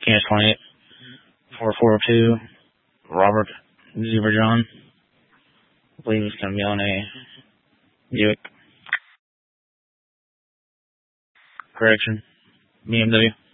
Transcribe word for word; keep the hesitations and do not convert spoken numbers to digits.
Kansas twenty-eight, four four two, Robert Zebra John. I believe he's going to be on a Buick. Correction, B M W.